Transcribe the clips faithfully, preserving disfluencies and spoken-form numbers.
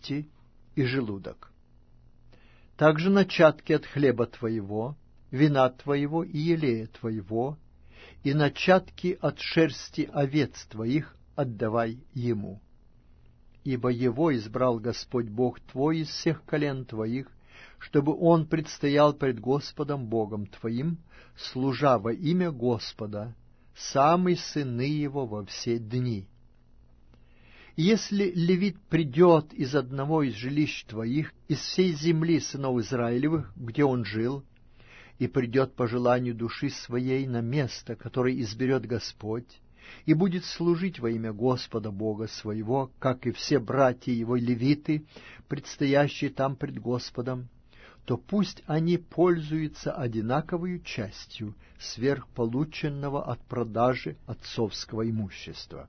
кости и желудок. Также начатки от хлеба твоего, вина твоего и елея твоего, и начатки от шерсти овец твоих отдавай ему. Ибо его избрал Господь Бог твой из всех колен твоих, чтобы он предстоял пред Господом Богом твоим, служа во имя Господа, сам и сыны его во все дни. И если левит придет из одного из жилищ твоих, из всей земли сынов Израилевых, где он жил, и придет по желанию души своей на место, которое изберет Господь, и будет служить во имя Господа Бога своего, как и все братья его левиты, предстоящие там пред Господом, то пусть они пользуются одинаковою частью сверхполученного от продажи отцовского имущества.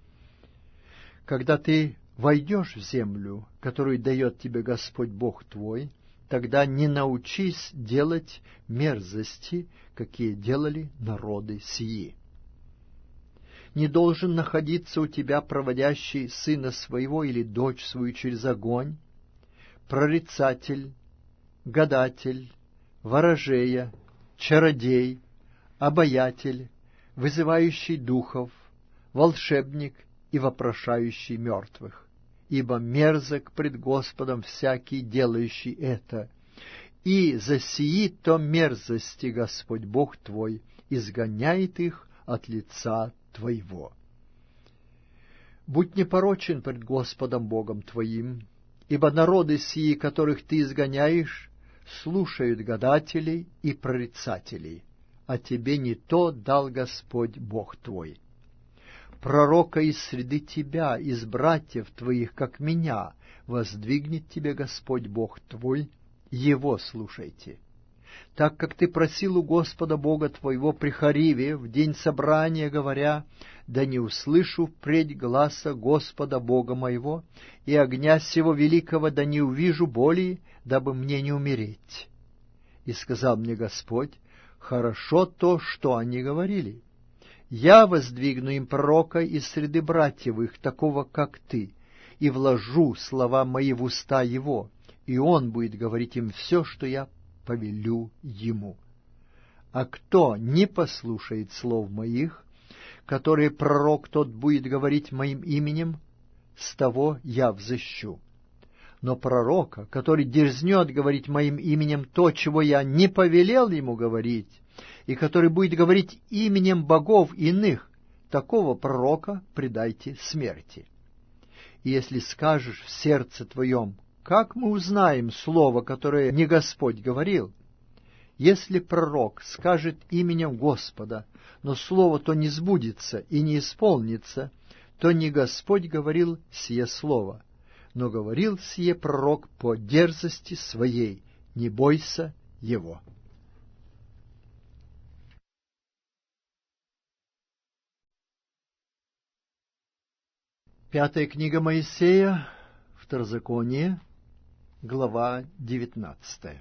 Когда ты войдешь в землю, которую дает тебе Господь Бог твой, тогда не научись делать мерзости, какие делали народы сии. Не должен находиться у тебя проводящий сына своего или дочь свою через огонь, прорицатель, гадатель, ворожея, чародей, обаятель, вызывающий духов, волшебник и вопрошающий мертвых. Ибо мерзок пред Господом всякий, делающий это, и за сии то мерзости Господь Бог твой изгоняет их от лица твоего. Будь непорочен пред Господом Богом твоим, ибо народы сии, которых ты изгоняешь, слушают гадателей и прорицателей, а тебе не то дал Господь Бог твой. Пророка из среды тебя, из братьев твоих, как меня, воздвигнет тебе Господь Бог твой, его слушайте. Так как ты просил у Господа Бога твоего при Хариве в день собрания, говоря, да не услышу впредь гласа Господа Бога моего, и огня сего великого да не увижу более, дабы мне не умереть. И сказал мне Господь, хорошо то, что они говорили. Я воздвигну им пророка из среды братьев их, такого, как ты, и вложу слова мои в уста его, и он будет говорить им все, что я повелю ему. А кто не послушает слов моих, которые пророк тот будет говорить моим именем, с того я взыщу. Но пророка, который дерзнет говорить моим именем то, чего я не повелел ему говорить, и который будет говорить именем богов иных, такого пророка предайте смерти. И если скажешь в сердце твоем, как мы узнаем слово, которое не Господь говорил? Если пророк скажет именем Господа, но слово то не сбудется и не исполнится, то не Господь говорил сие слово, но говорил сие пророк по дерзости своей, не бойся его. Пятая книга Моисея, Второзаконие, глава девятнадцатая.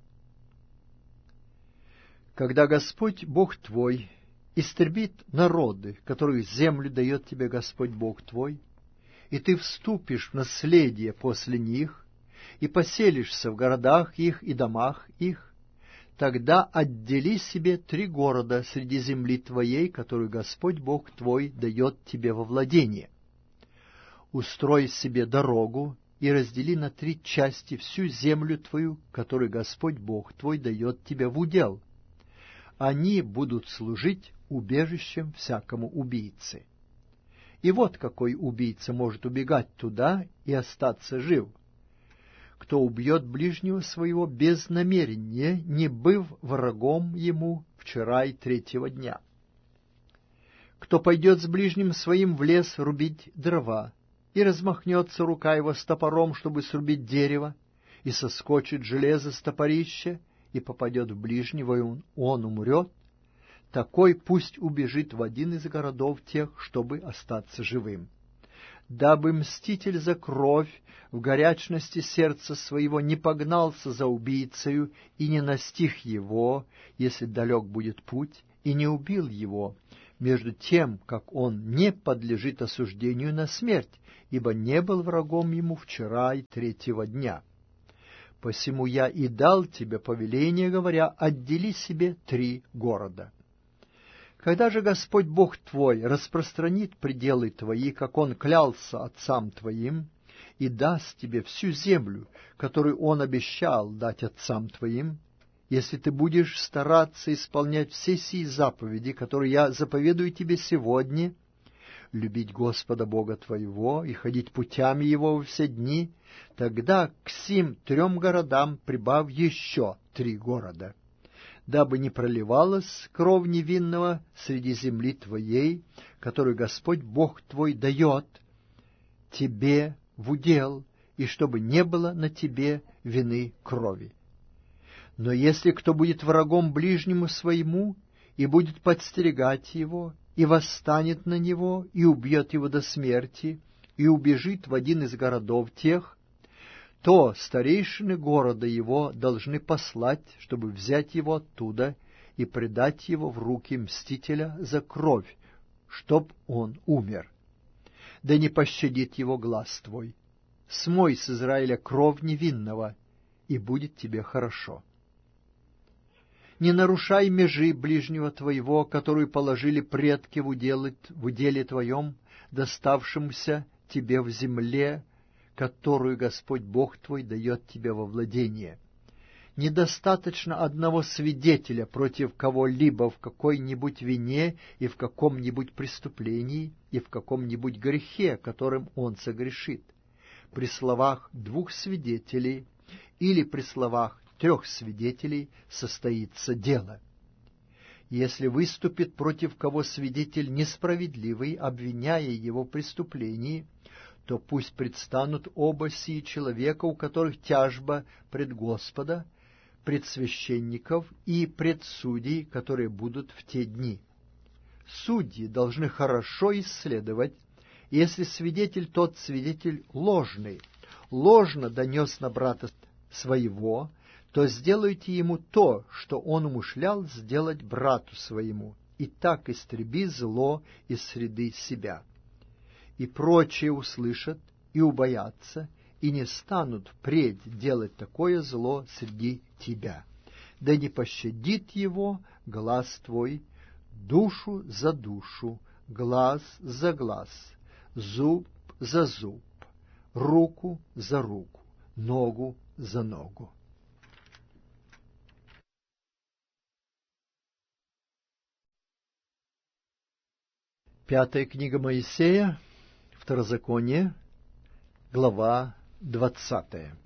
Когда Господь Бог твой истребит народы, которых землю дает тебе Господь Бог твой, и ты вступишь в наследие после них, и поселишься в городах их и домах их, тогда отдели себе три города среди земли твоей, которую Господь Бог твой дает тебе во владение. Устрой себе дорогу и раздели на три части всю землю твою, которую Господь Бог твой дает тебе в удел. Они будут служить убежищем всякому убийце. И вот какой убийца может убегать туда и остаться жив: кто убьет ближнего своего без намерения, не быв врагом ему вчера и третьего дня. Кто пойдет с ближним своим в лес рубить дрова, и размахнется рука его с топором, чтобы срубить дерево, и соскочит железо с топорища, и попадет в ближнего, и он, он умрет, такой пусть убежит в один из городов тех, чтобы остаться живым. Дабы мститель за кровь в горячности сердца своего не погнался за убийцею и не настиг его, если далек будет путь, и не убил его, между тем, как он не подлежит осуждению на смерть, ибо не был врагом ему вчера и третьего дня. Посему я и дал тебе повеление, говоря, отдели себе три города. Когда же Господь Бог твой распространит пределы твои, как Он клялся отцам твоим, и даст тебе всю землю, которую Он обещал дать отцам твоим, если ты будешь стараться исполнять все сии заповеди, которые я заповедую тебе сегодня, любить Господа Бога твоего и ходить путями Его во все дни, тогда к сим трем городам прибавь еще три города, дабы не проливалась кровь невинного среди земли твоей, которую Господь Бог твой дает тебе в удел, и чтобы не было на тебе вины крови. Но если кто будет врагом ближнему своему и будет подстерегать его, и восстанет на него, и убьет его до смерти, и убежит в один из городов тех, то старейшины города его должны послать, чтобы взять его оттуда и предать его в руки мстителя за кровь, чтоб он умер. Да не пощадит его глаз твой. Смой с Израиля кровь невинного, и будет тебе хорошо. Не нарушай межи ближнего твоего, которую положили предки в уделе, в уделе твоем, доставшемуся тебе в земле, которую Господь Бог твой дает тебе во владение. Недостаточно одного свидетеля против кого-либо в какой-нибудь вине и в каком-нибудь преступлении и в каком-нибудь грехе, которым он согрешит. При словах двух свидетелей или при словах трех свидетелей состоится дело. Если выступит против кого свидетель несправедливый, обвиняя его в преступлении, то пусть предстанут оба сии человека, у которых тяжба пред Господа, пред священников и пред судей, которые будут в те дни. Судьи должны хорошо исследовать, если свидетель тот свидетель ложный, ложно донес на брата своего, то сделайте ему то, что он умышлял сделать брату своему, и так истреби зло из среды себя. И прочие услышат и убоятся, и не станут впредь делать такое зло среди тебя. Да не пощадит его глаз твой, душу за душу, глаз за глаз, зуб за зуб, руку за руку, ногу за ногу. Пятая книга Моисея, Второзаконие, глава двадцатая.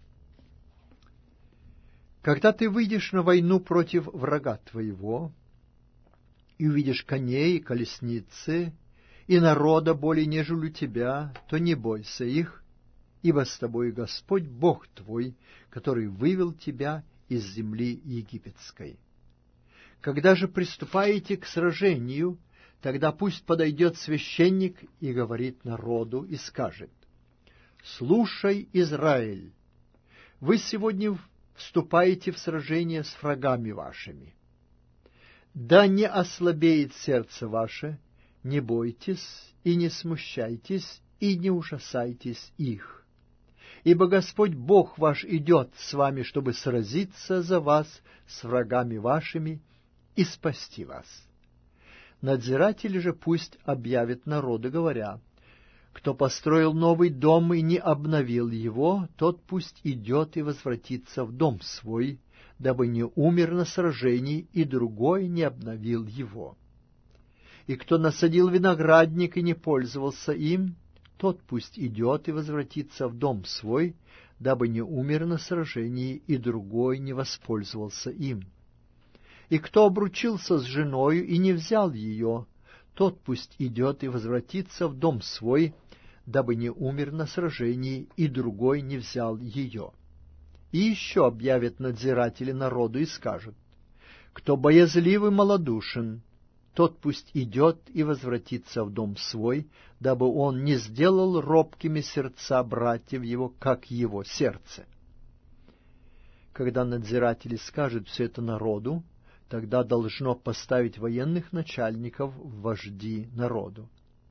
Когда ты выйдешь на войну против врага твоего, и увидишь коней и колесницы, и народа более нежели у тебя, то не бойся их, ибо с тобой Господь Бог твой, который вывел тебя из земли египетской. Когда же приступаете к сражению, тогда пусть подойдет священник и говорит народу и скажет: «Слушай, Израиль, вы сегодня вступаете в сражение с врагами вашими. Да не ослабеет сердце ваше, не бойтесь и не смущайтесь, и не ужасайтесь их. Ибо Господь Бог ваш идет с вами, чтобы сразиться за вас с врагами вашими и спасти вас». Надзиратели же пусть объявят народу, говоря: «Кто построил новый дом и не обновил его, тот пусть идет и возвратится в дом свой, дабы не умер на сражении, и другой не обновил его. И кто насадил виноградник и не пользовался им, тот пусть идет и возвратится в дом свой, дабы не умер на сражении, и другой не воспользовался им. И кто обручился с женою и не взял ее, тот пусть идет и возвратится в дом свой, дабы не умер на сражении, и другой не взял ее». И еще объявят надзиратели народу и скажут: «Кто боязливый малодушен, тот пусть идет и возвратится в дом свой, дабы он не сделал робкими сердца братьев его, как его сердце». Когда надзиратели скажут все это народу, тогда должно поставить военных начальников в вожди народу.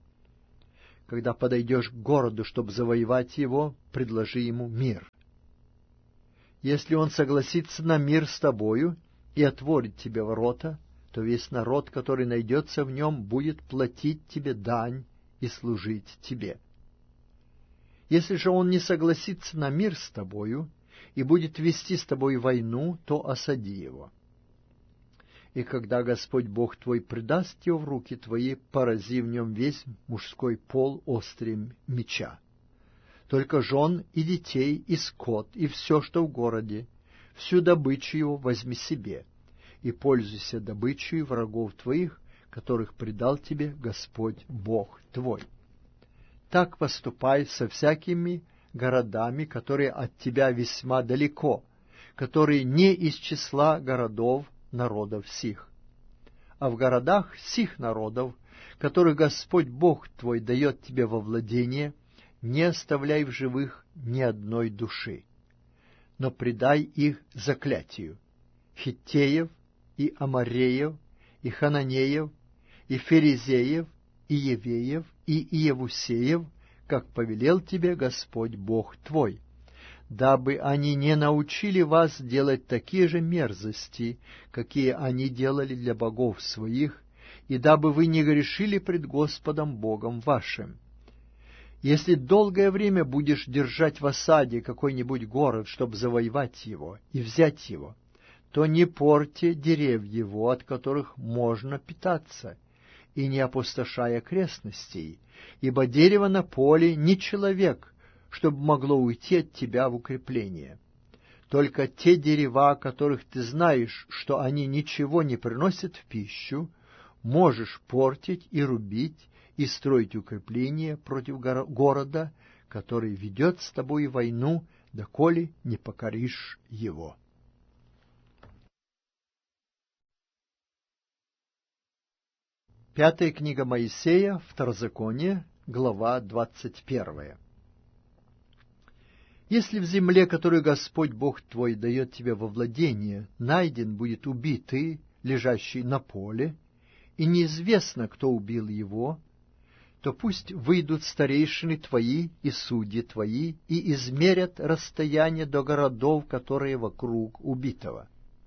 Когда подойдешь к городу, чтобы завоевать его, предложи ему мир. Если он согласится на мир с тобою и отворит тебе ворота, то весь народ, который найдется в нем, будет платить тебе дань и служить тебе. Если же он не согласится на мир с тобою и будет вести с тобой войну, то осади его. И когда Господь Бог твой предаст его в руки твои, порази в нем весь мужской пол острием меча. Только жен и детей, и скот, и все, что в городе, всю добычу его возьми себе, и пользуйся добычей врагов твоих, которых предал тебе Господь Бог твой. Так поступай со всякими городами, которые от тебя весьма далеко, которые не из числа городов народов сих. А в городах сих народов, которых Господь Бог твой дает тебе во владение, не оставляй в живых ни одной души, но предай их заклятию: Хиттеев, и Амореев, и Хананеев, и Ферезеев, и Евеев, и Иевусеев, как повелел тебе Господь Бог твой, дабы они не научили вас делать такие же мерзости, какие они делали для богов своих, и дабы вы не грешили пред Господом Богом вашим. Если долгое время будешь держать в осаде какой-нибудь город, чтобы завоевать его и взять его, то не порти деревья его, от которых можно питаться, и не опустошай окрестностей, ибо дерево на поле не человек, чтобы могло уйти от тебя в укрепление. Только те дерева, о которых ты знаешь, что они ничего не приносят в пищу, можешь портить и рубить, и строить укрепление против города, который ведет с тобой войну, доколе не покоришь его. Пятая книга Моисея, Второзаконие, глава двадцать первая. Если в земле, которую Господь Бог твой дает тебе во владение, найден будет убитый, лежащий на поле, и неизвестно, кто убил его, то пусть выйдут старейшины твои и судьи твои и измерят расстояние до городов, которые вокруг убитого.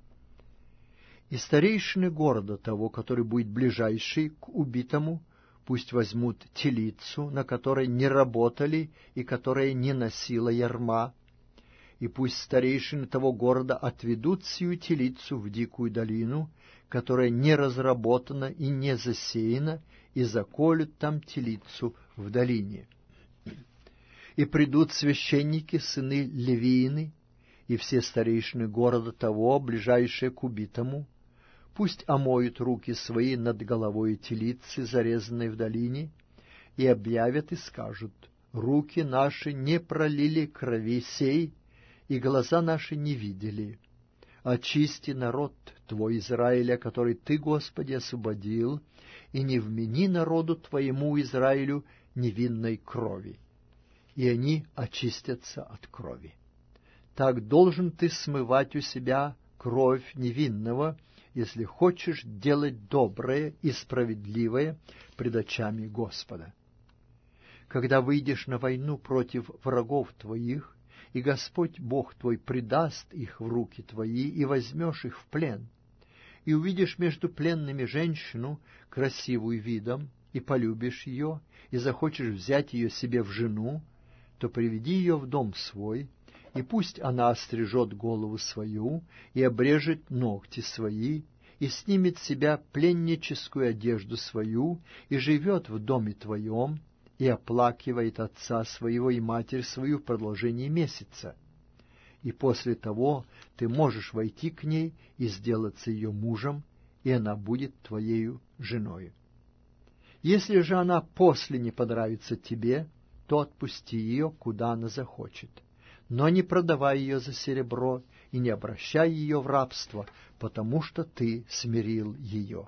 И старейшины города того, который будет ближайший к убитому, пусть возьмут телицу, на которой не работали и которая не носила ярма, и пусть старейшины того города отведут сию телицу в дикую долину, которая не разработана и не засеяна, и заколют там телицу в долине. И придут священники, сыны Левиины, и все старейшины города того, ближайшие к убитому, пусть омоют руки свои над головой телицы, зарезанной в долине, и объявят и скажут: руки наши не пролили крови сей, и глаза наши не видели. Очисти народ твой Израиля, который ты, Господи, освободил, и не вмени народу твоему Израилю невинной крови. И они очистятся от крови. Так должен ты смывать у себя кровь невинного, если хочешь делать доброе и справедливое пред очами Господа. Когда выйдешь на войну против врагов твоих, и Господь Бог твой предаст их в руки твои, и возьмешь их в плен, и увидишь между пленными женщину, красивую видом, и полюбишь ее, и захочешь взять ее себе в жену, то приведи ее в дом свой, и пусть она острижет голову свою, и обрежет ногти свои, и снимет с себя пленническую одежду свою, и живет в доме твоем, и оплакивает отца своего и матерь свою в продолжении месяца. И после того ты можешь войти к ней и сделаться ее мужем, и она будет твоею женою. Если же она после не понравится тебе, то отпусти ее, куда она захочет, но не продавай ее за серебро и не обращай ее в рабство, потому что ты смирил ее.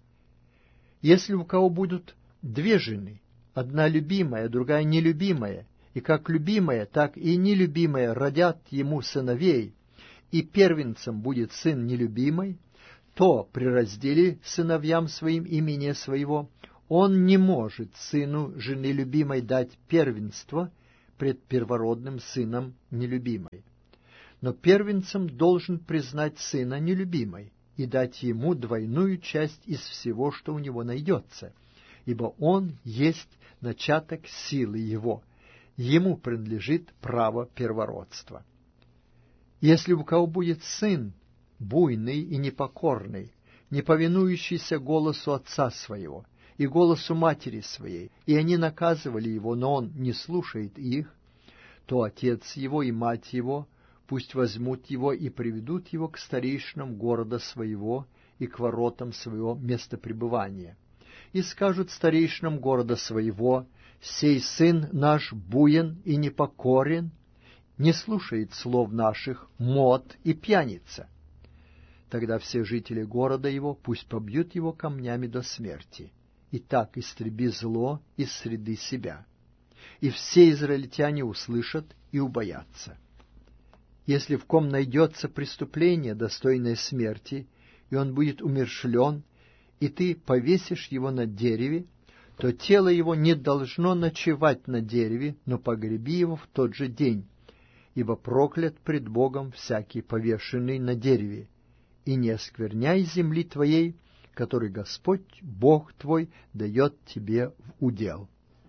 Если у кого будут две жены, одна любимая, другая нелюбимая, и как любимая, так и нелюбимая родят ему сыновей, и первенцем будет сын нелюбимой, кто при разделе сыновьям своим имения своего, он не может сыну жены любимой дать первенство пред первородным сыном нелюбимой. Но первенцем должен признать сына нелюбимой и дать ему двойную часть из всего, что у него найдется, ибо он есть начаток силы его, ему принадлежит право первородства. Если у кого будет сын, буйный и непокорный, не повинующийся голосу отца своего и голосу матери своей, и они наказывали его, но он не слушает их, то отец его и мать его пусть возьмут его и приведут его к старейшинам города своего и к воротам своего места пребывания, и скажут старейшинам города своего: «Сей сын наш буен и непокорен, не слушает слов наших, мот и пьяница». Тогда все жители города его пусть побьют его камнями до смерти, и так истреби зло из среды себя. И все израильтяне услышат и убоятся. Если в ком найдется преступление, достойное смерти, и он будет умерщвлен, и ты повесишь его на дереве, то тело его не должно ночевать на дереве, но погреби его в тот же день, ибо проклят пред Богом всякий повешенный на дереве, и не оскверняй земли твоей, который Господь, Бог твой, дает тебе в удел.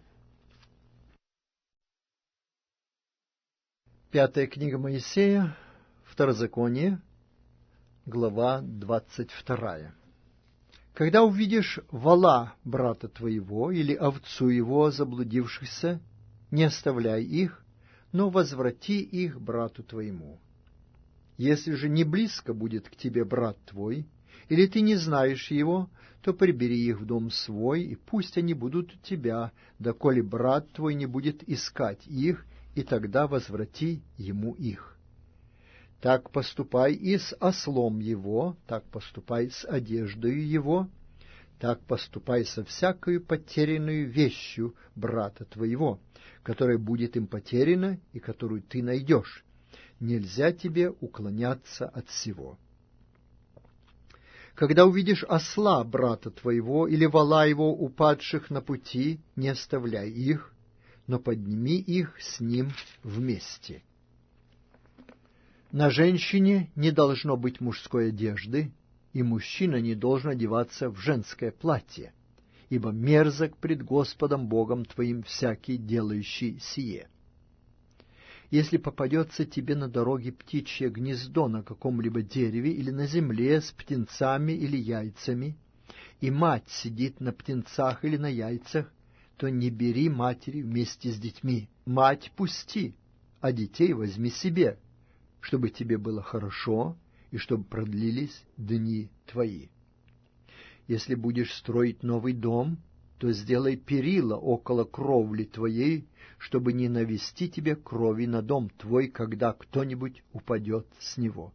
Пятая книга Моисея, Второзаконие, глава двадцать вторая. Когда увидишь вола брата твоего или овцу его заблудившихся, не оставляй их, но возврати их брату твоему. Если же не близко будет к тебе брат твой, или ты не знаешь его, то прибери их в дом свой, и пусть они будут у тебя, доколе брат твой не будет искать их, и тогда возврати ему их. Так поступай и с ослом его, так поступай с одеждою его, так поступай со всякою потерянную вещью брата твоего, которая будет им потеряна и которую ты найдешь. Нельзя тебе уклоняться от сего. Когда увидишь осла брата твоего или вола его упадших на пути, не оставляй их, но подними их с ним вместе. На женщине не должно быть мужской одежды, и мужчина не должен одеваться в женское платье, ибо мерзок пред Господом Богом твоим всякий, делающий сие. Если попадется тебе на дороге птичье гнездо на каком-либо дереве или на земле с птенцами или яйцами, и мать сидит на птенцах или на яйцах, то не бери матери вместе с детьми. Мать пусти, а детей возьми себе, чтобы тебе было хорошо и чтобы продлились дни твои. Если будешь строить новый дом, то сделай перила около кровли твоей, чтобы не навести тебе крови на дом твой, когда кто-нибудь упадет с него.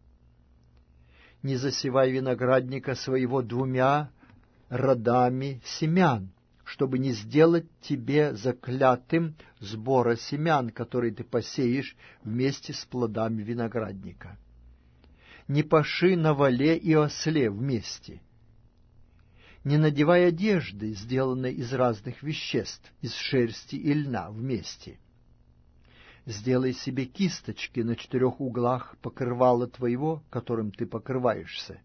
Не засевай виноградника своего двумя родами семян, чтобы не сделать тебе заклятым сбора семян, которые ты посеешь вместе с плодами виноградника. Не паши на воле и осле вместе. Не надевай одежды, сделанной из разных веществ, из шерсти и льна вместе. Сделай себе кисточки на четырех углах покрывала твоего, которым ты покрываешься.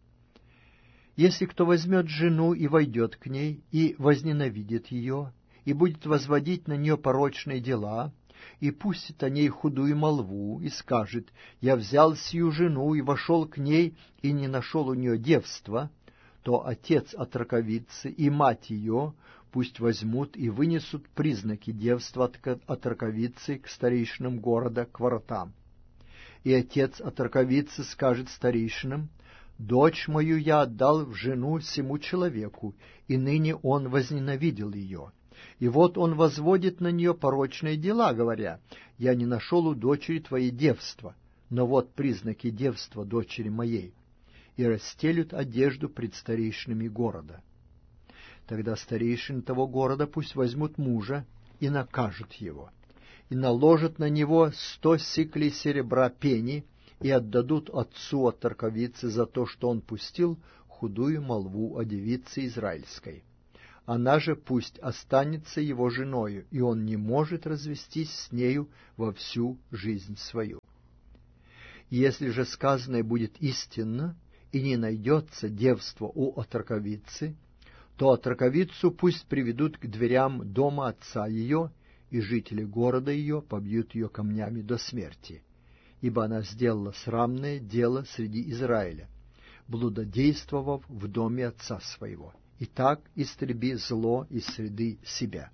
Если кто возьмет жену и войдет к ней, и возненавидит ее, и будет возводить на нее порочные дела, и пустит о ней худую молву, и скажет: «Я взял сию жену и вошел к ней, и не нашел у нее девства», то отец отроковицы и мать ее пусть возьмут и вынесут признаки девства отроковицы к старейшинам города, к воротам. И отец отроковицы скажет старейшинам: «Дочь мою я отдал в жену сему человеку, и ныне он возненавидел ее. И вот он возводит на нее порочные дела, говоря: я не нашел у дочери твоей девства, но вот признаки девства дочери моей». И расстелют одежду пред старейшинами города. Тогда старейшины того города пусть возьмут мужа и накажут его, и наложат на него сто сиклей серебра пени, и отдадут отцу отроковицы за то, что он пустил худую молву о девице израильской. Она же пусть останется его женою, и он не может развестись с нею во всю жизнь свою. Если же сказанное будет истинно, и не найдется девство у отроковицы, то отроковицу пусть приведут к дверям дома отца ее, и жители города ее побьют ее камнями до смерти, ибо она сделала срамное дело среди Израиля, блудодействовав в доме отца своего. Итак, истреби зло из среды себя.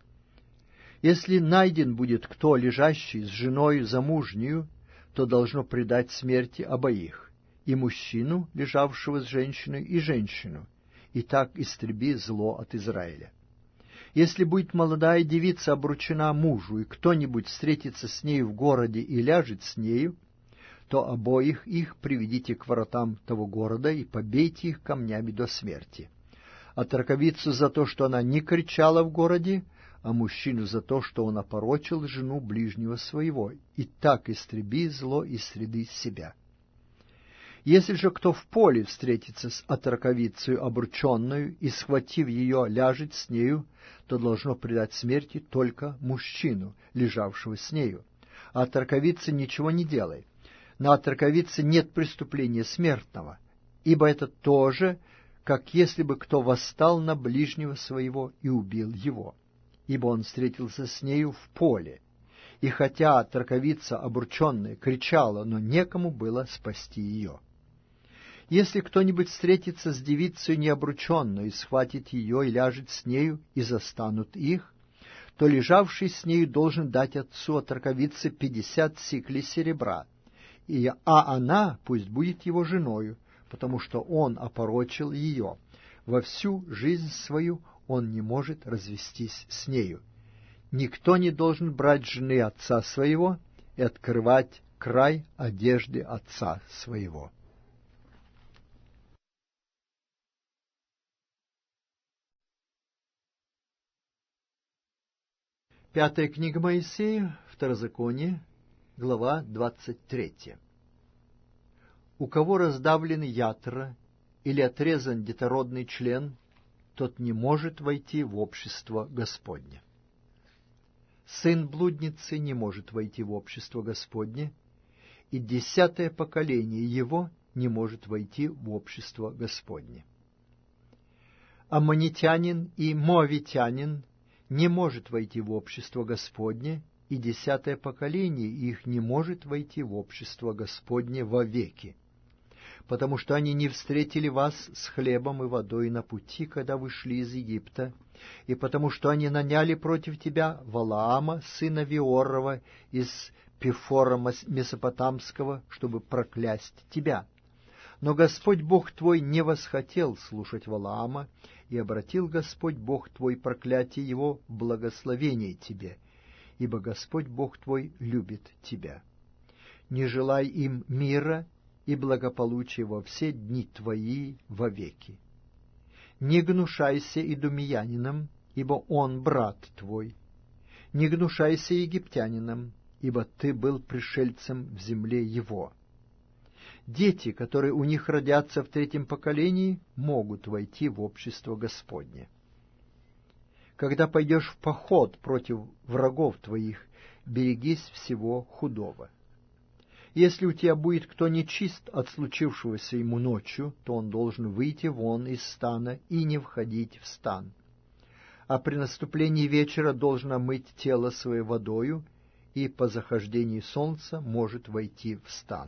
Если найден будет кто, лежащий с женою замужнюю, то должно предать смерти обоих, и мужчину, лежавшего с женщиной, и женщину. Итак, истреби зло от Израиля. Если будет молодая девица обручена мужу, и кто-нибудь встретится с нею в городе и ляжет с нею, то обоих их приведите к воротам того города и побейте их камнями до смерти. Отроковицу за то, что она не кричала в городе, а мужчину за то, что он опорочил жену ближнего своего, и так истреби зло из среды себя. Если же кто в поле встретится с отроковицею обрученную и, схватив ее, ляжет с нею, то должно предать смерти только мужчину, лежавшего с нею. А отроковице ничего не делай. На отроковице нет преступления смертного, ибо это то же, как если бы кто восстал на ближнего своего и убил его, ибо он встретился с нею в поле. И хотя отроковица обрученная кричала, но некому было спасти ее. Если кто-нибудь встретится с девицей необрученной, и схватит ее и ляжет с нею, и застанут их, то лежавший с нею должен дать отцу отроковицы пятьдесят сиклей серебра, и, а она пусть будет его женою, потому что он опорочил ее. Во всю жизнь свою он не может развестись с нею. Никто не должен брать жены отца своего и открывать край одежды отца своего. Пятая книга Моисея, Второзаконие, глава двадцать третья. У кого раздавлены ятра или отрезан детородный член, тот не может войти в общество Господне. Сын блудницы не может войти в общество Господне, и десятое поколение его не может войти в общество Господне. Аммонитянин и моавитянин не может войти в общество Господне, и десятое поколение их не может войти в общество Господне вовеки, потому что они не встретили вас с хлебом и водой на пути, когда вы шли из Египта, и потому что они наняли против тебя Валаама, сына Виорова, из Пифора Месопотамского, чтобы проклясть тебя. Но Господь Бог твой не восхотел слушать Валаама, и обратил Господь Бог твой проклятие его в благословение тебе, ибо Господь Бог твой любит тебя. Не желай им мира и благополучия во все дни твои вовеки. Не гнушайся идумеянином, ибо он брат твой. Не гнушайся египтянином, ибо ты был пришельцем в земле его. Дети, которые у них родятся в третьем поколении, могут войти в общество Господне. Когда пойдешь в поход против врагов твоих, берегись всего худого. Если у тебя будет кто нечист от случившегося ему ночью, то он должен выйти вон из стана и не входить в стан. А при наступлении вечера должен омыть тело свое водою, и по захождении солнца может войти в стан.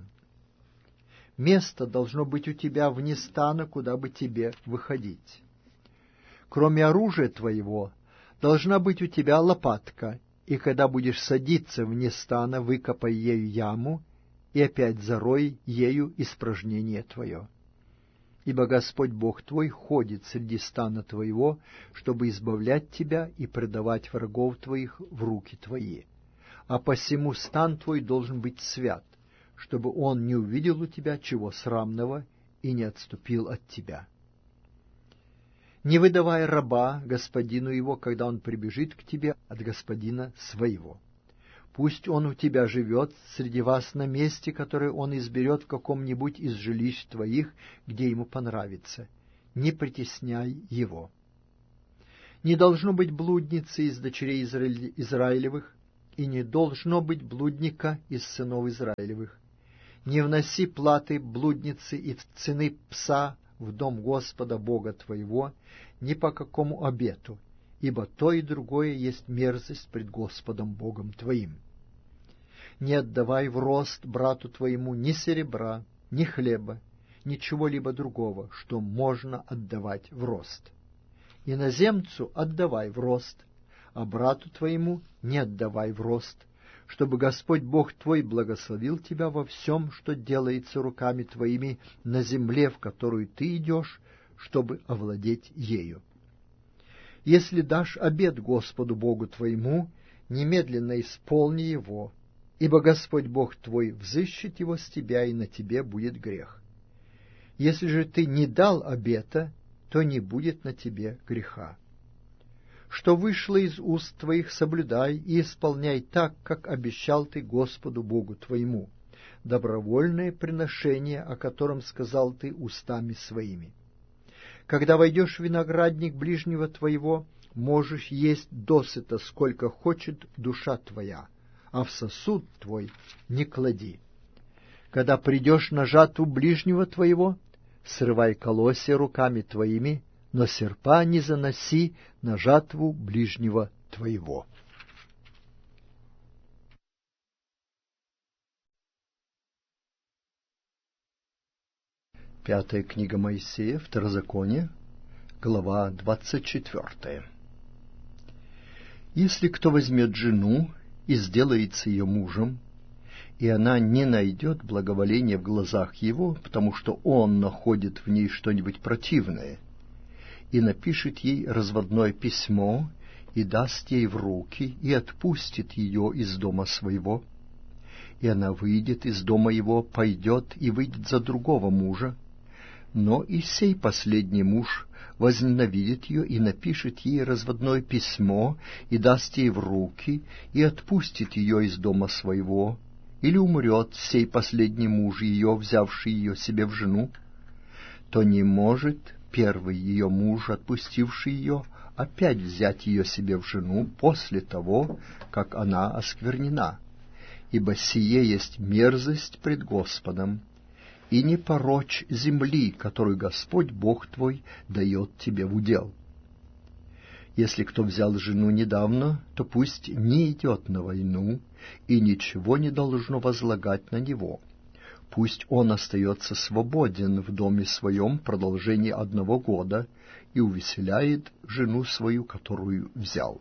Место должно быть у тебя вне стана, куда бы тебе выходить. Кроме оружия твоего, должна быть у тебя лопатка, и когда будешь садиться вне стана, выкопай ею яму, и опять зарой ею испражнение твое. Ибо Господь Бог твой ходит среди стана твоего, чтобы избавлять тебя и предавать врагов твоих в руки твои. А посему стан твой должен быть свят, чтобы он не увидел у тебя чего срамного и не отступил от тебя. Не выдавай раба господину его, когда он прибежит к тебе от господина своего. Пусть он у тебя живет среди вас на месте, которое он изберет в каком-нибудь из жилищ твоих, где ему понравится. Не притесняй его. Не должно быть блудницы из дочерей Израиль... Израилевых, и не должно быть блудника из сынов Израилевых. Не вноси платы блудницы и цены пса в дом Господа Бога твоего ни по какому обету, ибо то и другое есть мерзость пред Господом Богом твоим. Не отдавай в рост брату твоему ни серебра, ни хлеба, ничего-либо другого, что можно отдавать в рост. Иноземцу отдавай в рост, а брату твоему не отдавай в рост, чтобы Господь Бог твой благословил тебя во всем, что делается руками твоими на земле, в которую ты идешь, чтобы овладеть ею. Если дашь обет Господу Богу твоему, немедленно исполни его, ибо Господь Бог твой взыщет его с тебя, и на тебе будет грех. Если же ты не дал обета, то не будет на тебе греха. Что вышло из уст твоих, соблюдай и исполняй так, как обещал ты Господу Богу твоему, добровольное приношение, о котором сказал ты устами своими. Когда войдешь в виноградник ближнего твоего, можешь есть досыта, сколько хочет душа твоя, а в сосуд твой не клади. Когда придешь на жатву ближнего твоего, срывай колосья руками твоими, но серпа не заноси на жатву ближнего твоего. Пятая книга Моисея, Второзаконие, глава двадцать четвертая. Если кто возьмет жену и сделается ее мужем, и она не найдет благоволения в глазах его, потому что он находит в ней что-нибудь противное, и напишет ей разводное письмо, и даст ей в руки, и отпустит ее из дома своего, и она выйдет из дома его, пойдет и выйдет за другого мужа, но и сей последний муж возненавидит ее и напишет ей разводное письмо, и даст ей в руки, и отпустит ее из дома своего, или умрет сей последний муж ее, взявший ее себе в жену, то не может первый ее муж, отпустивший ее, опять взять ее себе в жену после того, как она осквернена, ибо сие есть мерзость пред Господом, и не порочь земли, которую Господь Бог твой дает тебе в удел. Если кто взял жену недавно, то пусть не идет на войну, и ничего не должно возлагать на него. Пусть он остается свободен в доме своем в продолжении одного года и увеселяет жену свою, которую взял.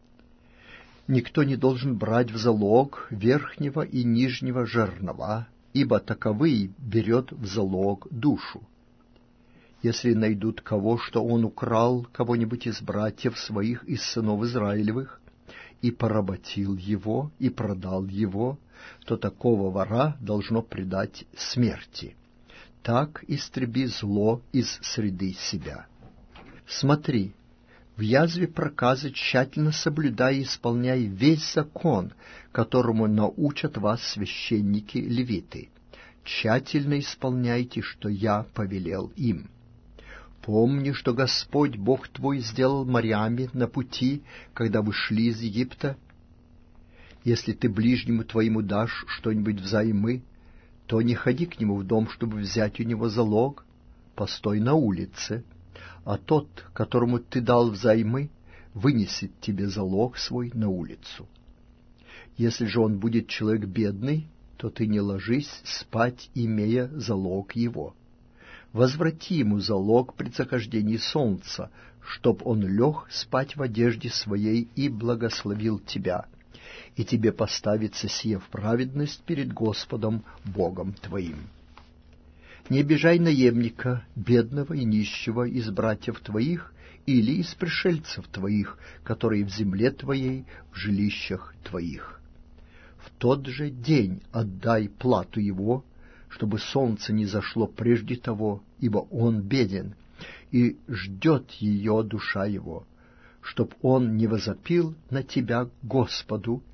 Никто не должен брать в залог верхнего и нижнего жернова, ибо таковый берет в залог душу. Если найдут кого, что он украл кого-нибудь из братьев своих, из сынов Израилевых, и поработил его, и продал его, то такого вора должно предать смерти. Так истреби зло из среды себя. Смотри, в язве проказы тщательно соблюдай и исполняй весь закон, которому научат вас священники-левиты. Тщательно исполняйте, что я повелел им. Помни, что Господь Бог твой сделал морями на пути, когда вы шли из Египта. Если ты ближнему твоему дашь что-нибудь взаймы, то не ходи к нему в дом, чтобы взять у него залог, постой на улице, а тот, которому ты дал взаймы, вынесет тебе залог свой на улицу. Если же он будет человек бедный, то ты не ложись спать, имея залог его. Возврати ему залог при захождении солнца, чтоб он лег спать в одежде своей и благословил тебя, и тебе поставится сие в праведность перед Господом Богом твоим. Не обижай наемника, бедного и нищего из братьев твоих или из пришельцев твоих, которые в земле твоей, в жилищах твоих. В тот же день отдай плату его, чтобы солнце не зашло прежде того, ибо он беден, и ждет ее душа его, чтоб он не возопил на тебя Господу,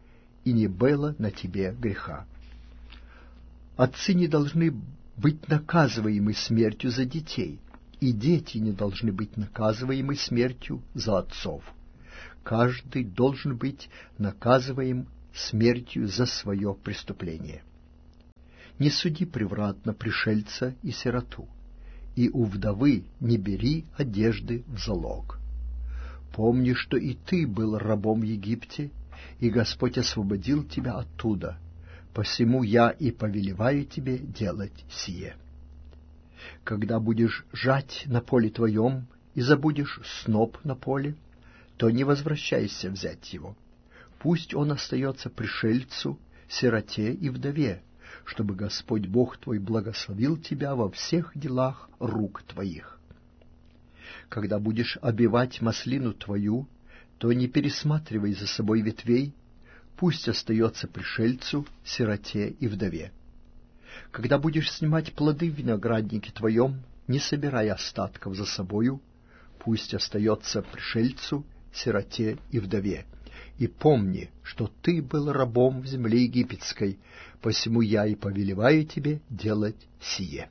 и не было на тебе греха. Отцы не должны быть наказываемы смертью за детей, и дети не должны быть наказываемы смертью за отцов. Каждый должен быть наказываем смертью за свое преступление. Не суди превратно пришельца и сироту, и у вдовы не бери одежды в залог. Помни, что и ты был рабом в Египте, и Господь освободил тебя оттуда, посему я и повелеваю тебе делать сие. Когда будешь жать на поле твоем и забудешь сноп на поле, то не возвращайся взять его. Пусть он остается пришельцу, сироте и вдове, чтобы Господь Бог твой благословил тебя во всех делах рук твоих. Когда будешь обивать маслину твою, то не пересматривай за собой ветвей, пусть остается пришельцу, сироте и вдове. Когда будешь снимать плоды в винограднике твоем, не собирай остатков за собою, пусть остается пришельцу, сироте и вдове. И помни, что ты был рабом в земле египетской, посему я и повелеваю тебе делать сие.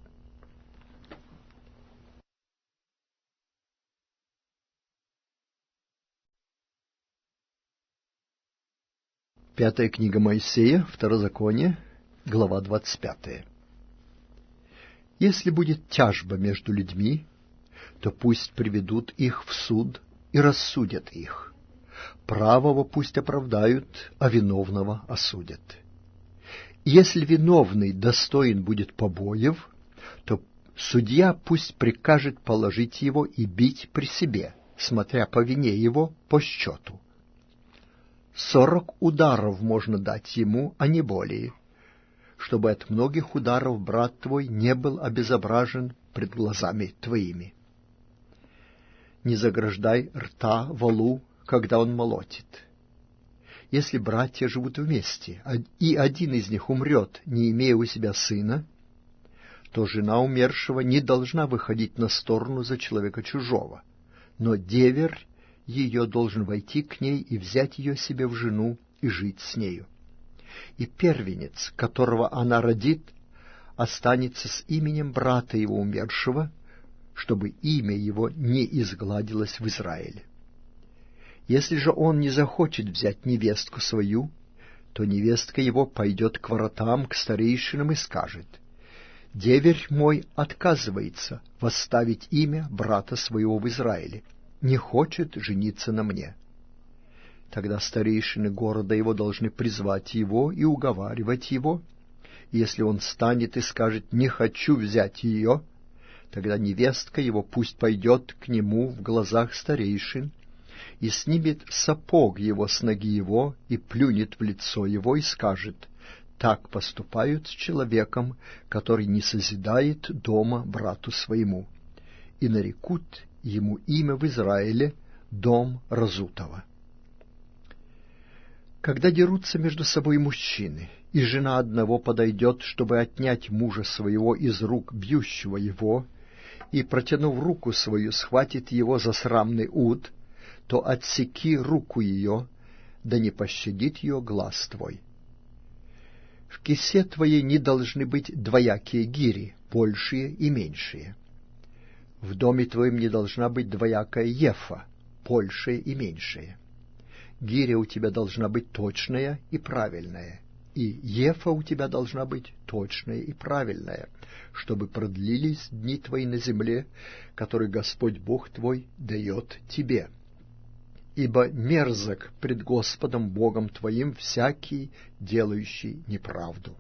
Пятая книга Моисея, Второзаконие, глава двадцать пятая. Если будет тяжба между людьми, то пусть приведут их в суд и рассудят их. Правого пусть оправдают, а виновного осудят. Если виновный достоин будет побоев, то судья пусть прикажет положить его и бить при себе, смотря по вине его по счету. Сорок ударов можно дать ему, а не более, чтобы от многих ударов брат твой не был обезображен пред глазами твоими. Не заграждай рта волу, когда он молотит. Если братья живут вместе, и один из них умрет, не имея у себя сына, то жена умершего не должна выходить на сторону за человека чужого, но деверь ее должен войти к ней и взять ее себе в жену и жить с нею. И первенец, которого она родит, останется с именем брата его умершего, чтобы имя его не изгладилось в Израиле. Если же он не захочет взять невестку свою, то невестка его пойдет к воротам, к старейшинам и скажет: «Деверь мой отказывается восставить имя брата своего в Израиле, не хочет жениться на мне». Тогда старейшины города его должны призвать его и уговаривать его. Если он станет и скажет: «Не хочу взять ее», тогда невестка его пусть пойдет к нему в глазах старейшин и снимет сапог его с ноги его и плюнет в лицо его и скажет: «Так поступают с человеком, который не созидает дома брату своему», и нарекут ему имя в Израиле «Дом разутого». Когда дерутся между собой мужчины, и жена одного подойдет, чтобы отнять мужа своего из рук бьющего его, и, протянув руку свою, схватит его за срамный ут, то отсеки руку ее, да не пощадит ее глаз твой. В кисе твоей не должны быть двоякие гири, большие и меньшие. В доме твоем не должна быть двоякая ефа, большая и меньшая. Гиря у тебя должна быть точная и правильная, и ефа у тебя должна быть точная и правильная, чтобы продлились дни твои на земле, которые Господь Бог твой дает тебе. Ибо мерзок пред Господом Богом твоим всякий, делающий неправду.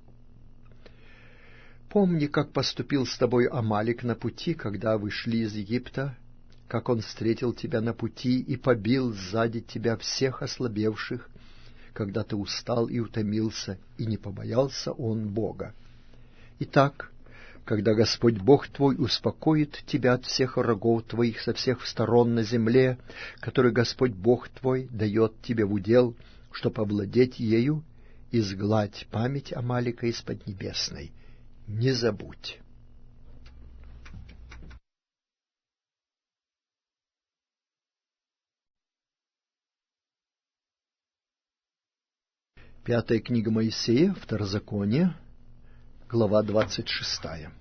Помни, как поступил с тобой Амалик на пути, когда вы шли из Египта, как он встретил тебя на пути и побил сзади тебя всех ослабевших, когда ты устал и утомился, и не побоялся он Бога. Итак, когда Господь Бог твой успокоит тебя от всех врагов твоих со всех сторон на земле, которую Господь Бог твой дает тебе в удел, чтоб овладеть ею, изгладь память Амалика из поднебесной. Не забудь. Пятая книга Моисея, Второзаконие, глава двадцать шестая.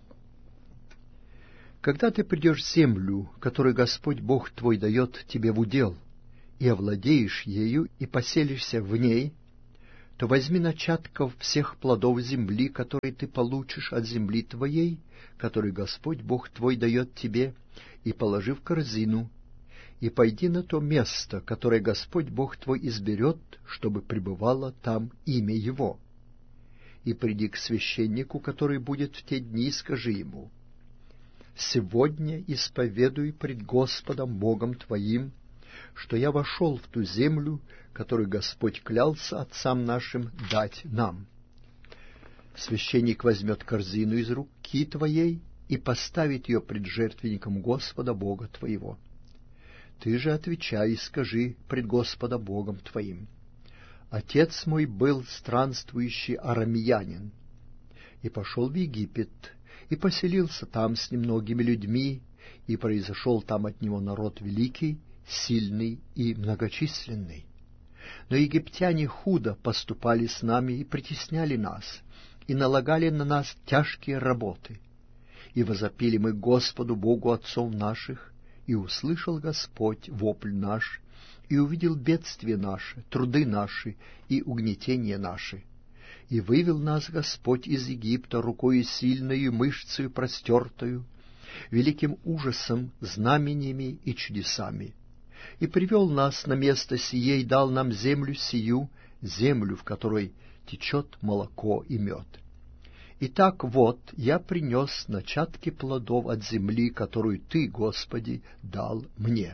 Когда ты придешь в землю, которую Господь Бог твой дает тебе в удел, и овладеешь ею, и поселишься в ней, то возьми начатков всех плодов земли, которые ты получишь от земли твоей, которую Господь Бог твой дает тебе, и положи в корзину, и пойди на то место, которое Господь Бог твой изберет, чтобы пребывало там имя Его. И приди к священнику, который будет в те дни, и скажи ему: «Сегодня исповедуй пред Господом Богом твоим, что я вошел в ту землю, которую Господь клялся отцам нашим дать нам». Священник возьмет корзину из руки твоей и поставит ее пред жертвенником Господа Бога твоего. Ты же отвечай и скажи пред Господа Богом твоим: «Отец мой был странствующий арамеянин, и пошел в Египет, и поселился там с немногими людьми, и произошел там от него народ великий, сильный и многочисленный. Но египтяне худо поступали с нами и притесняли нас, и налагали на нас тяжкие работы. И возопили мы Господу Богу отцов наших, и услышал Господь вопль наш, и увидел бедствие наше, труды наши и угнетение наши. И вывел нас Господь из Египта рукою сильною, мышцею простертою, великим ужасом, знамениями и чудесами. И привел нас на место сие, и дал нам землю сию, землю, в которой течет молоко и мед. Итак, вот, я принес начатки плодов от земли, которую Ты, Господи, дал мне.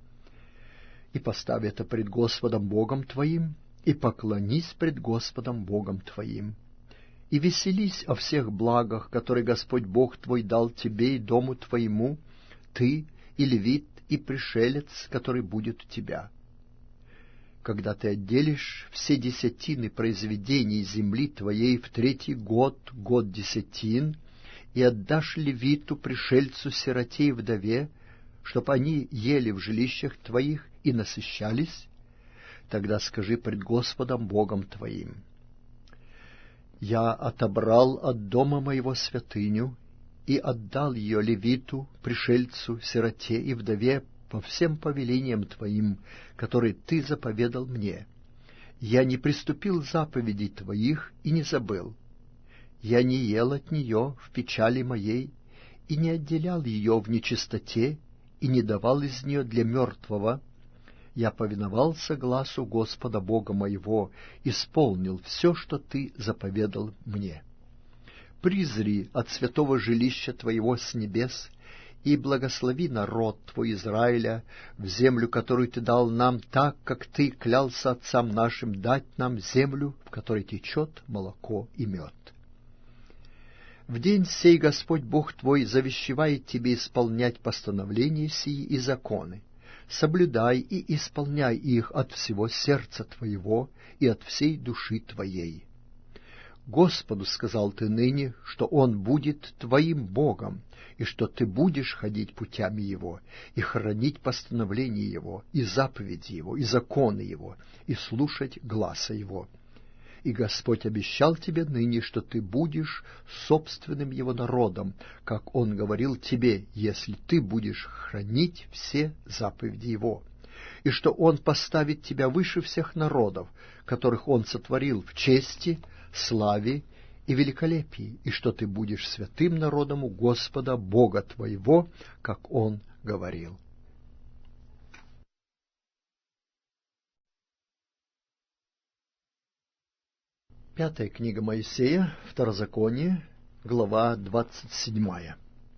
И поставь это пред Господом Богом твоим, и поклонись пред Господом Богом твоим, и веселись о всех благах, которые Господь Бог твой дал тебе и дому твоему, ты и левит, и пришелец, который будет у тебя. Когда ты отделишь все десятины произведений земли твоей в третий год, год десятин, и отдашь левиту, пришельцу, сироте и вдове, чтоб они ели в жилищах твоих и насыщались, тогда скажи пред Господом Богом твоим: «Я отобрал от дома моего святыню и отдал ее левиту, пришельцу, сироте и вдове по всем повелениям твоим, которые ты заповедал мне. Я не приступил заповедей твоих и не забыл. Я не ел от нее в печали моей и не отделял ее в нечистоте и не давал из нее для мертвого. Я повиновался гласу Господа Бога моего, исполнил все, что ты заповедал мне. Призри от святого жилища твоего с небес и благослови народ твой Израиля в землю, которую ты дал нам, так, как ты клялся отцам нашим дать нам землю, в которой течет молоко и мед. В день сей Господь Бог твой завещевает тебе исполнять постановления сии и законы. Соблюдай и исполняй их от всего сердца твоего и от всей души твоей. Господу сказал ты ныне, что Он будет твоим Богом, и что ты будешь ходить путями Его, и хранить постановления Его, и заповеди Его, и законы Его, и слушать гласа Его. И Господь обещал тебе ныне, что ты будешь собственным Его народом, как Он говорил тебе, если ты будешь хранить все заповеди Его, и что Он поставит тебя выше всех народов, которых Он сотворил в чести, славе и великолепии, и что ты будешь святым народом у Господа Бога твоего, как Он говорил. Пятая книга Моисея, Второзаконие, глава двадцать седьмая.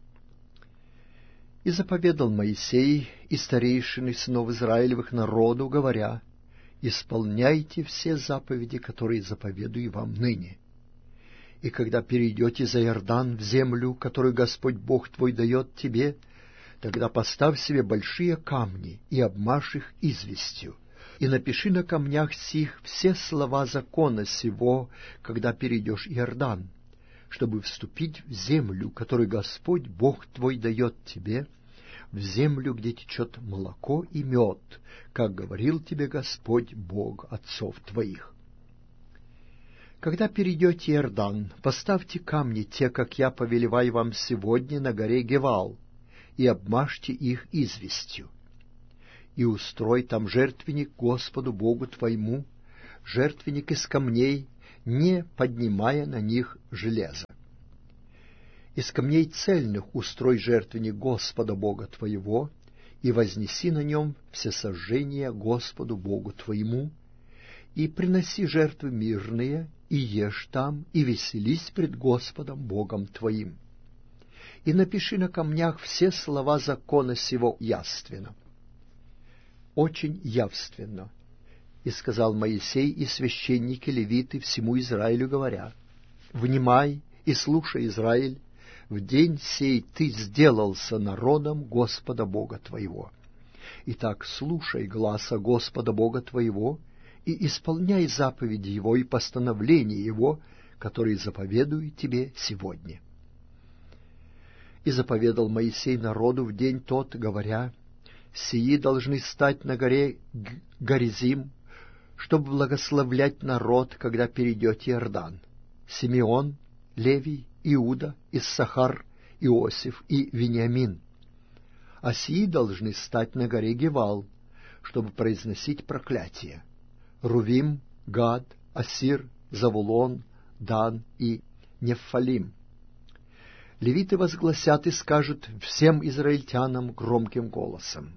«И заповедал Моисей и старейшины сынов Израилевых народу, говоря: исполняйте все заповеди, которые заповедую вам ныне. И когда перейдете за Иордан в землю, которую Господь Бог твой дает тебе, тогда поставь себе большие камни и обмажь их известью, и напиши на камнях сих все слова закона сего, когда перейдешь Иордан, чтобы вступить в землю, которую Господь Бог твой дает тебе, в землю, где течет молоко и мед, как говорил тебе Господь Бог отцов твоих. Когда перейдете Иордан, поставьте камни те, как я повелеваю вам сегодня на горе Гевал, и обмажьте их известью. И устрой там жертвенник Господу Богу твоему, жертвенник из камней, не поднимая на них железа. Из камней цельных устрой жертвенник Господа Бога твоего, и вознеси на нем всесожжения Господу Богу твоему, и приноси жертвы мирные, и ешь там, и веселись пред Господом Богом твоим. И напиши на камнях все слова закона сего явственно. Очень явственно. И сказал Моисей и священники левиты всему Израилю, говоря: «Внимай и слушай, Израиль, в день сей ты сделался народом Господа Бога твоего. Итак, слушай гласа Господа Бога твоего, и исполняй заповеди Его и постановления Его, которые заповедую тебе сегодня». И заповедал Моисей народу в день тот, говоря: «Сии должны стать на горе Горизим, чтобы благословлять народ, когда перейдете Иордан: Симеон, Левий, Иуда, Иссахар, Иосиф и Вениамин. А сии должны стать на горе Гевал, чтобы произносить проклятие: Рувим, Гад, Ассир, Завулон, Дан и Неффалим. Левиты возгласят и скажут всем израильтянам громким голосом: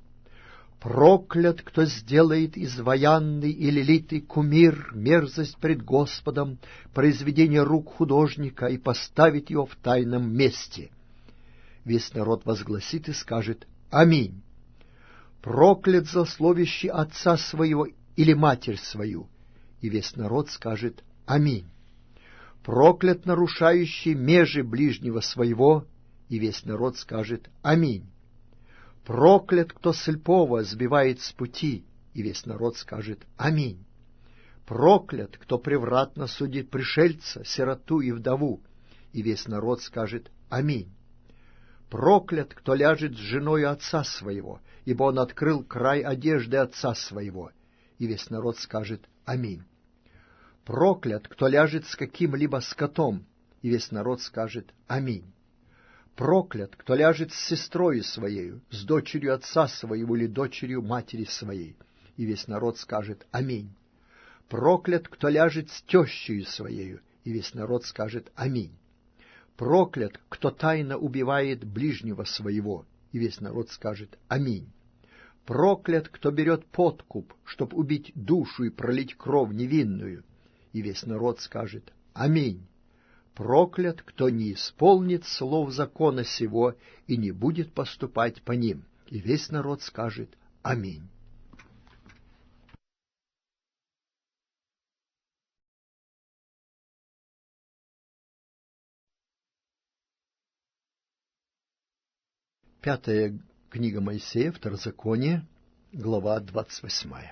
проклят, кто сделает изваянный или литый кумир, мерзость пред Господом, произведение рук художника, и поставит его в тайном месте. Весь народ возгласит и скажет: аминь. Проклят злословящий отца своего или матерь свою, и весь народ скажет: аминь. Проклят нарушающий межи ближнего своего, и весь народ скажет: аминь. Проклят, кто слепого сбивает с пути, и весь народ скажет: аминь. Проклят, кто превратно судит пришельца, сироту и вдову, и весь народ скажет: аминь. Проклят, кто ляжет с женою отца своего, ибо он открыл край одежды отца своего, и весь народ скажет: аминь. Проклят, кто ляжет с каким-либо скотом, и весь народ скажет: аминь. Проклят, кто ляжет с сестрою своею, с дочерью отца своего или дочерью матери своей, и весь народ скажет: аминь. Проклят, кто ляжет с тещею своею, и весь народ скажет: аминь. Проклят, кто тайно убивает ближнего своего, и весь народ скажет: аминь. Проклят, кто берет подкуп, чтоб убить душу и пролить кровь невинную, и весь народ скажет: аминь. Проклят, кто не исполнит слов закона сего и не будет поступать по ним, и весь народ скажет: аминь. Пятая книга Моисея, Второзаконие, глава двадцать восьмая.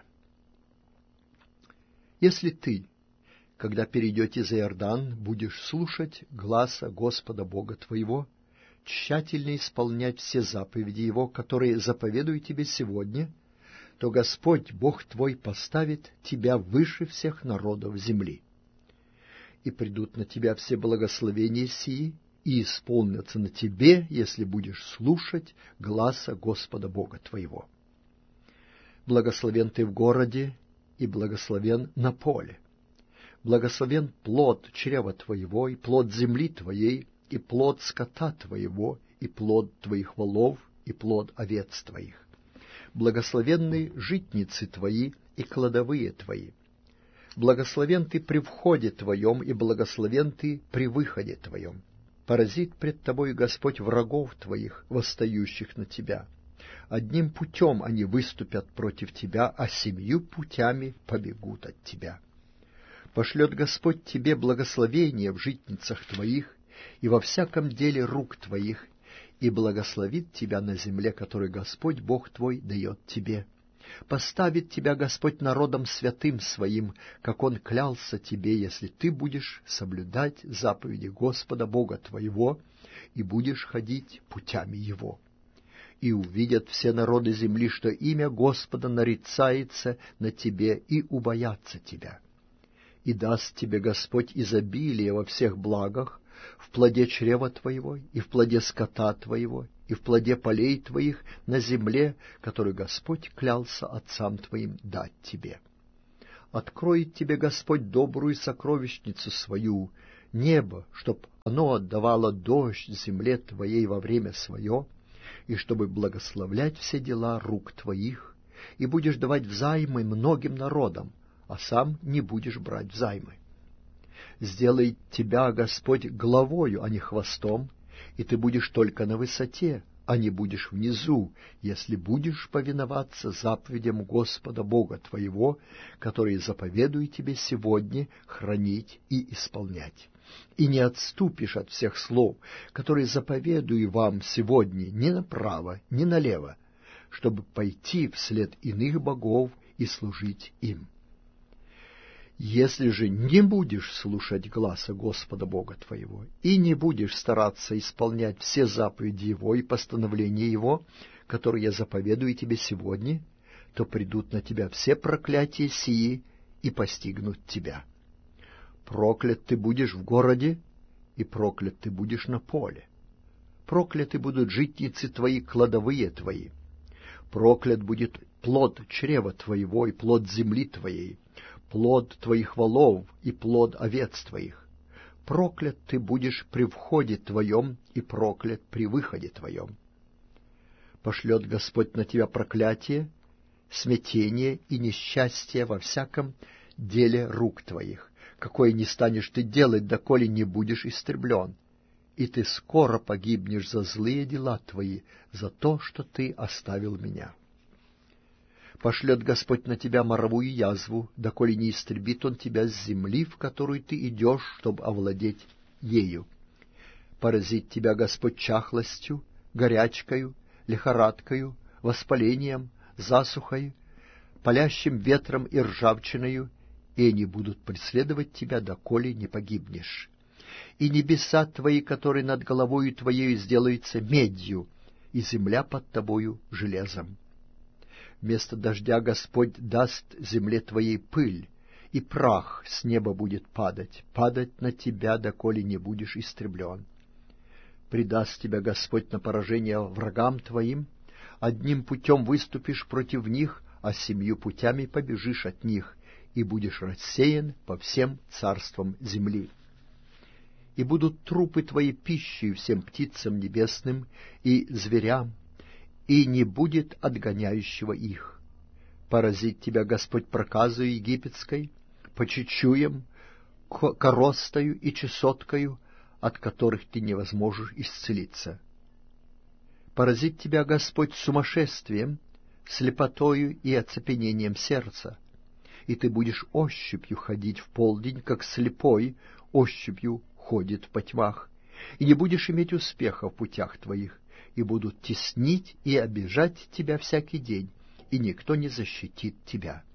Если ты, когда перейдете за Иордан, будешь слушать гласа Господа Бога твоего, тщательно исполнять все заповеди Его, которые заповедую тебе сегодня, то Господь Бог твой поставит тебя выше всех народов земли. И придут на тебя все благословения сии, и исполнятся на тебе, если будешь слушать гласа Господа Бога твоего. Благословен ты в городе, и благословен на поле. Благословен плод чрева твоего, и плод земли твоей, и плод скота твоего, и плод твоих волов, и плод овец твоих. Благословенны житницы твои и кладовые твои. Благословен ты при входе твоем, и благословен ты при выходе твоем. Поразит пред тобой Господь врагов твоих, восстающих на тебя. Одним путем они выступят против тебя, а семью путями побегут от тебя. Пошлет Господь тебе благословение в житницах твоих и во всяком деле рук твоих, и благословит тебя на земле, которую Господь Бог твой дает тебе. Поставит тебя Господь народом святым своим, как Он клялся тебе, если ты будешь соблюдать заповеди Господа Бога твоего и будешь ходить путями Его. И увидят все народы земли, что имя Господа нарицается на тебе, и убоятся тебя. И даст тебе Господь изобилие во всех благах, в плоде чрева твоего, и в плоде скота твоего, и в плоде полей твоих на земле, которую Господь клялся отцам твоим дать тебе. Откроет тебе Господь добрую сокровищницу свою, небо, чтоб оно отдавало дождь земле твоей во время свое, и чтобы благословлять все дела рук твоих, и будешь давать взаймы многим народам, а сам не будешь брать взаймы. Сделает тебя Господь главою, а не хвостом, и ты будешь только на высоте, а не будешь внизу, если будешь повиноваться заповедям Господа Бога твоего, которые заповедую тебе сегодня хранить и исполнять. И не отступишь от всех слов, которые заповедую вам сегодня ни направо, ни налево, чтобы пойти вслед иных богов и служить им. Если же не будешь слушать гласа Господа Бога твоего и не будешь стараться исполнять все заповеди Его и постановления Его, которые я заповедую тебе сегодня, то придут на тебя все проклятия сии и постигнут тебя. Проклят ты будешь в городе, и проклят ты будешь на поле. Прокляты будут житницы твои, кладовые твои. Проклят будет плод чрева твоего и плод земли твоей, плод твоих волов и плод овец твоих. Проклят ты будешь при входе твоем и проклят при выходе твоем. Пошлет Господь на тебя проклятие, смятение и несчастье во всяком деле рук твоих, какое не станешь ты делать, доколе не будешь истреблен, и ты скоро погибнешь за злые дела твои, за то, что ты оставил меня. Пошлет Господь на тебя моровую язву, доколе не истребит Он тебя с земли, в которую ты идешь, чтобы овладеть ею. Поразит тебя Господь чахлостью, горячкою, лихорадкою, воспалением, засухой, палящим ветром и ржавчиною, и они будут преследовать тебя, доколе не погибнешь. И небеса твои, которые над головою твоею, сделаются медью, и земля под тобою железом. Вместо дождя Господь даст земле твоей пыль, и прах с неба будет падать, падать на тебя, доколе не будешь истреблен. Предаст тебя Господь на поражение врагам твоим, одним путем выступишь против них, а семью путями побежишь от них, и будешь рассеян по всем царствам земли. И будут трупы твои пищей всем птицам небесным и зверям, и не будет отгоняющего их. Поразит тебя Господь проказою египетской, по чечуям, коростою и чесоткою, от которых ты не возможешь исцелиться. Поразит тебя Господь сумасшествием, слепотою и оцепенением сердца, и ты будешь ощупью ходить в полдень, как слепой ощупью ходит в потьмах, и не будешь иметь успеха в путях твоих, и будут теснить и обижать тебя всякий день, и никто не защитит тебя.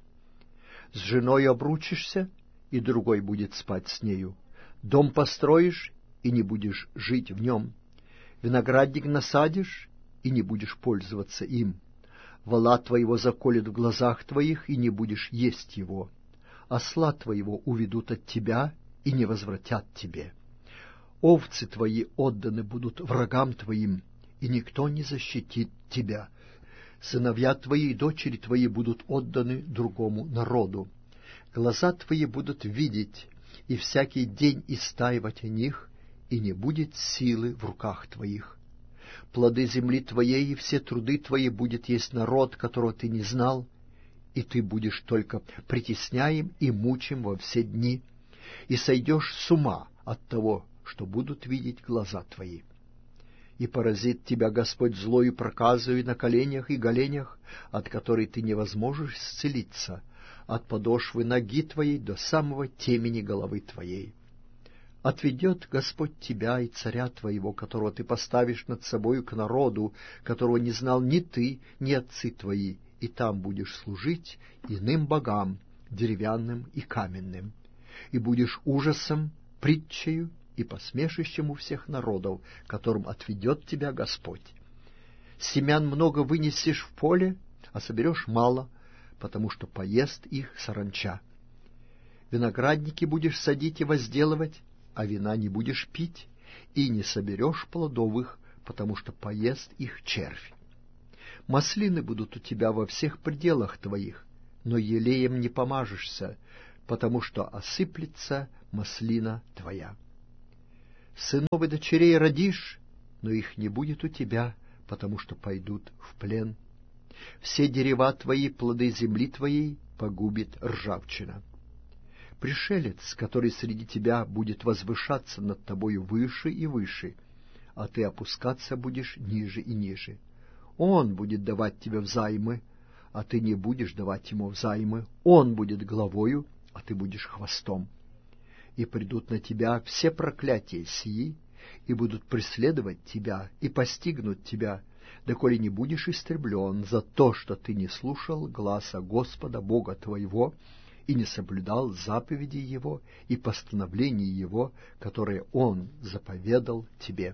С женой обручишься, и другой будет спать с нею. Дом построишь, и не будешь жить в нем. Виноградник насадишь, и не будешь пользоваться им. Вола твоего заколют в глазах твоих, и не будешь есть его. Осла твоего уведут от тебя, и не возвратят тебе. Овцы твои отданы будут врагам твоим, и никто не защитит тебя. Сыновья твои и дочери твои будут отданы другому народу. Глаза твои будут видеть, и всякий день истаивать о них, и не будет силы в руках твоих. Плоды земли твоей и все труды твои будет есть народ, которого ты не знал, и ты будешь только притесняем и мучим во все дни, и сойдешь с ума от того, что будут видеть глаза твои. И поразит тебя Господь злою проказою на коленях и голенях, от которой ты не возможешь исцелиться, от подошвы ноги твоей до самого темени головы твоей. Отведет Господь тебя и царя твоего, которого ты поставишь над собою, к народу, которого не знал ни ты, ни отцы твои, и там будешь служить иным богам, деревянным и каменным, и будешь ужасом, притчею и посмешищем у всех народов, которым отведет тебя Господь. Семян много вынесешь в поле, а соберешь мало, потому что поест их саранча. Виноградники будешь садить и возделывать, а вина не будешь пить, и не соберешь плодовых, потому что поест их червь. Маслины будут у тебя во всех пределах твоих, но елеем не помажешься, потому что осыплется маслина твоя. Сынов и дочерей родишь, но их не будет у тебя, потому что пойдут в плен. Все дерева твои, плоды земли твоей, погубит ржавчина. Пришелец, который среди тебя будет возвышаться над тобою выше и выше, а ты опускаться будешь ниже и ниже. Он будет давать тебе взаймы, а ты не будешь давать ему взаймы. Он будет главою, а ты будешь хвостом. И придут на тебя все проклятия сии, и будут преследовать тебя, и постигнут тебя, доколе не будешь истреблен за то, что ты не слушал гласа Господа Бога твоего, и не соблюдал заповедей Его и постановлений Его, которые Он заповедал тебе.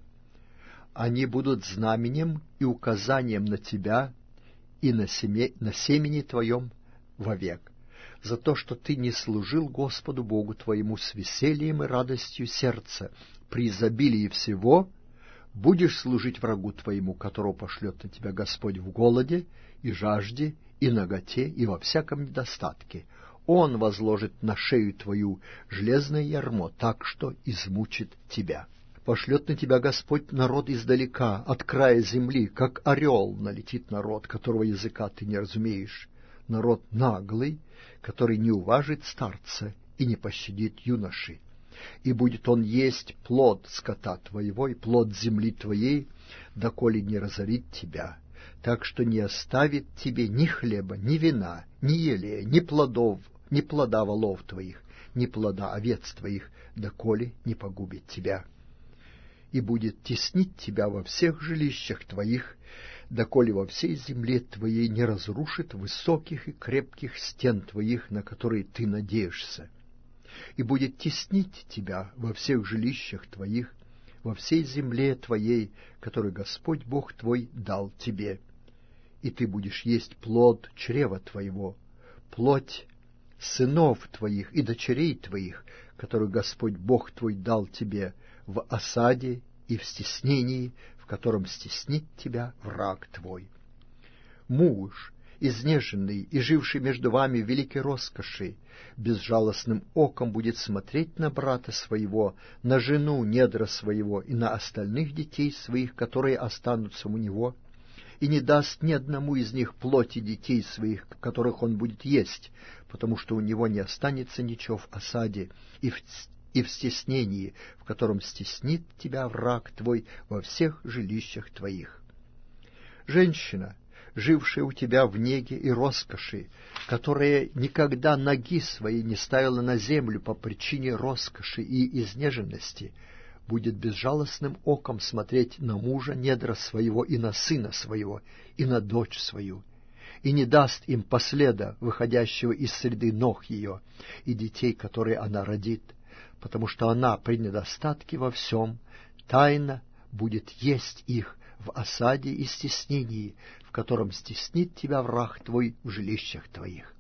Они будут знаменем и указанием на тебя и на, семе, на семени твоем вовек, за то, что ты не служил Господу Богу твоему с весельем и радостью сердца, при изобилии всего будешь служить врагу твоему, которого пошлет на тебя Господь в голоде и жажде и наготе и во всяком недостатке. Он возложит на шею твою железное ярмо, так что измучит тебя. Пошлет на тебя Господь народ издалека, от края земли, как орел налетит народ, которого языка ты не разумеешь, народ наглый, который не уважит старца и не пощадит юноши. И будет он есть плод скота твоего и плод земли твоей, доколе не разорит тебя, так что не оставит тебе ни хлеба, ни вина, ни елея, ни плодов, ни плода волов твоих, ни плода овец твоих, доколе не погубит тебя. И будет теснить тебя во всех жилищах твоих, доколе во всей земле твоей не разрушит высоких и крепких стен твоих, на которые ты надеешься. И будет теснить тебя во всех жилищах твоих, во всей земле твоей, которую Господь Бог твой дал тебе. И ты будешь есть плод чрева твоего, плоть сынов твоих и дочерей твоих, которую Господь Бог твой дал тебе, в осаде и в стеснении, в котором стеснит тебя враг твой. Муж, изнеженный и живший между вами в великой роскоши, безжалостным оком будет смотреть на брата своего, на жену недра своего и на остальных детей своих, которые останутся у него, и не даст ни одному из них плоти детей своих, которых он будет есть, потому что у него не останется ничего в осаде и в и в стеснении, в котором стеснит тебя враг твой во всех жилищах твоих. Женщина, жившая у тебя в неге и роскоши, которая никогда ноги своей не ставила на землю по причине роскоши и изнеженности, будет безжалостным оком смотреть на мужа недра своего и на сына своего, и на дочь свою, и не даст им последа, выходящего из среды ног ее, и детей, которые она родит, потому что она при недостатке во всем тайно будет есть их в осаде и стеснении, в котором стеснит тебя враг твой в жилищах твоих.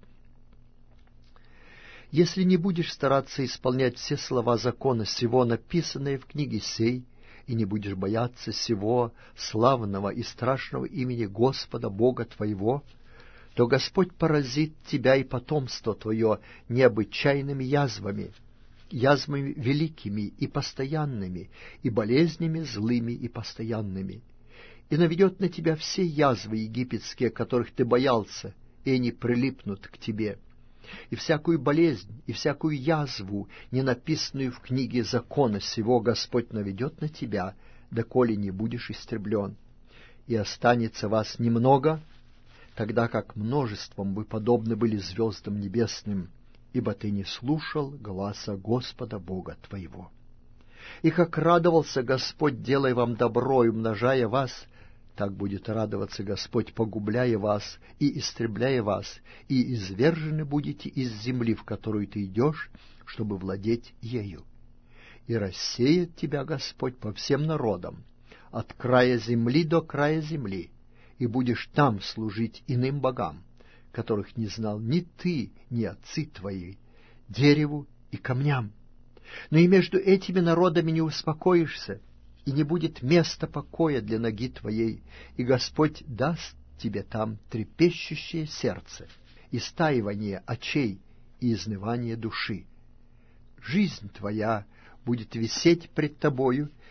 Если не будешь стараться исполнять все слова закона сего, написанные в книге сей, и не будешь бояться сего славного и страшного имени Господа Бога твоего, то Господь поразит тебя и потомство твое необычайными язвами, язвами великими и постоянными, и болезнями злыми и постоянными, и наведет на тебя все язвы египетские, которых ты боялся, и они прилипнут к тебе, и всякую болезнь, и всякую язву, не написанную в книге закона сего, Господь наведет на тебя, доколе не будешь истреблен. И останется вас немного, тогда как множеством вы подобны были звездам небесным, ибо ты не слушал гласа Господа Бога твоего. И как радовался Господь, делая вам добро и умножая вас, так будет радоваться Господь, погубляя вас и истребляя вас, и извержены будете из земли, в которую ты идешь, чтобы владеть ею. И рассеет тебя Господь по всем народам, от края земли до края земли, и будешь там служить иным богам, которых не знал ни ты, ни отцы твои, дереву и камням. Но и между этими народами не успокоишься, и не будет места покоя для ноги твоей, и Господь даст тебе там трепещущее сердце, истаивание очей и изнывание души. Жизнь твоя будет висеть пред тобою,